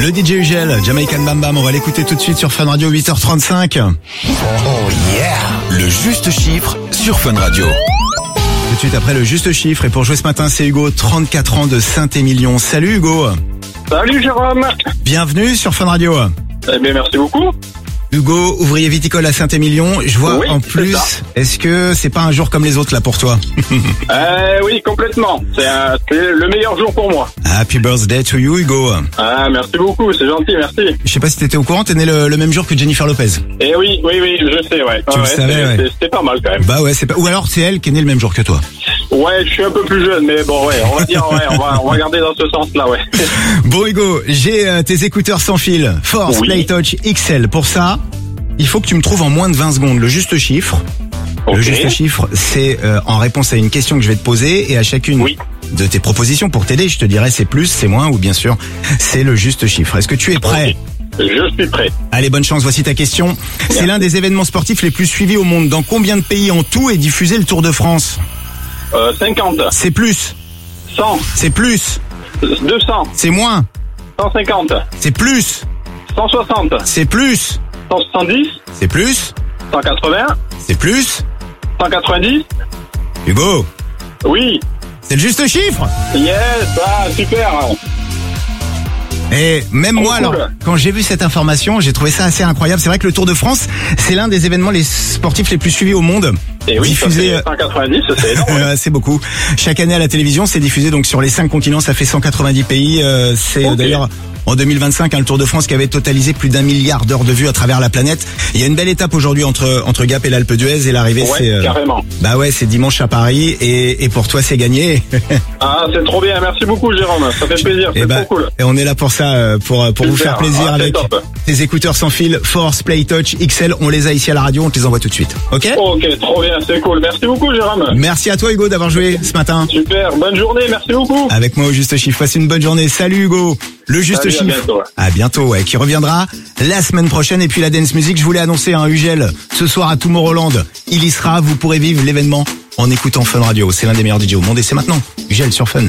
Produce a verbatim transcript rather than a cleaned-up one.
Le D J Ugel, Jamaican Bam Bam, on va l'écouter tout de suite sur Fun Radio, huit heures trente-cinq. Oh yeah. Le juste chiffre sur Fun Radio. Tout de suite après le juste chiffre, et pour jouer ce matin, c'est Hugo, trente-quatre ans de Saint-Émilion. Salut Hugo. Salut Jérôme. Bienvenue sur Fun Radio. Eh bien, merci beaucoup. Hugo, ouvrier viticole à Saint-Émilion, je vois Oui, en c'est plus, ça. est-ce que c'est pas un jour comme les autres là pour toi? Euh, oui, complètement. C'est, un- c'est le meilleur jour pour moi. Happy birthday to you Hugo. Ah, merci beaucoup, c'est gentil, merci. Je sais pas si t'étais au courant, t'es né le, le même jour que Jennifer Lopez. Eh oui, oui, oui, je sais, ouais. Tu Ah le ouais, savais, c'est- ouais. c'est- C'était pas mal quand même. Bah ouais, c'est pas... Ou alors c'est elle qui est née le même jour que toi. Ouais, je suis un peu plus jeune, mais bon, ouais, on va dire, ouais, on va, on va regarder dans ce sens-là, ouais. Bon Hugo, j'ai euh, tes écouteurs sans fil, Force Oui. Play Touch X L. Pour ça, il faut que tu me trouves en moins de vingt secondes le juste chiffre. Ok. Le juste chiffre, c'est euh, en réponse à une question que je vais te poser, et à chacune Oui. de tes propositions pour t'aider, je te dirai c'est plus, c'est moins, ou bien sûr c'est le juste chiffre. Est-ce que tu es prêt? Je suis prêt. Allez, bonne chance, voici ta question. C'est l'un des événements sportifs les plus suivis au monde. Dans combien de pays en tout est diffusé le Tour de France? Euh, cinquante, C'est plus, cent, c'est plus, deux cents, c'est moins, cent cinquante, c'est plus, cent soixante, c'est plus, cent soixante-dix, c'est plus, cent quatre-vingts, c'est plus. cent quatre-vingt-dix. Hugo, Oui. c'est le juste chiffre. Yes, ah, super. Et même Oh, moi, cool. alors, quand j'ai vu cette information, j'ai trouvé ça assez incroyable. C'est vrai que le Tour de France, c'est l'un des événements les sportifs les plus suivis au monde. Et oui, ça diffusé, fait cent quatre-vingt-dix, c'est énorme. euh, c'est beaucoup. Chaque année à la télévision, c'est diffusé donc sur les cinq continents. Ça fait cent quatre-vingt-dix pays. Euh, c'est euh, Ok. d'ailleurs en deux mille vingt-cinq hein, le Tour de France qui avait totalisé plus d'un milliard d'heures de vues à travers la planète. Il y a une belle étape aujourd'hui entre entre Gap et l'Alpe d'Huez, et l'arrivée Ouais, c'est euh, carrément. bah ouais, c'est dimanche à Paris, et, et pour toi c'est gagné. Ah, c'est trop bien. Merci beaucoup, Jérôme. Ça fait plaisir. Et C'est bah, trop cool. et on est là pour ça, euh, pour pour vous Super. faire plaisir Ah, c'est avec top. tes écouteurs sans fil Force Play Touch X L. On les a ici à la radio, on te les envoie tout de suite. Ok? Ok, trop bien. C'est cool. Merci beaucoup, Jérôme. Merci à toi Hugo d'avoir joué ce matin Super. Bonne journée. Merci beaucoup. avec moi au juste chiffre. Passe une bonne journée. Salut Hugo. Le juste Salut, à chiffre. bientôt, ouais. À bientôt, ouais, qui reviendra la semaine prochaine. Et puis la dance music, je voulais annoncer un Ugel ce soir à Tomorrowland. Il y sera. Vous pourrez vivre l'événement en écoutant Fun Radio. C'est l'un des meilleurs D J au monde, et c'est maintenant Ugel sur Fun.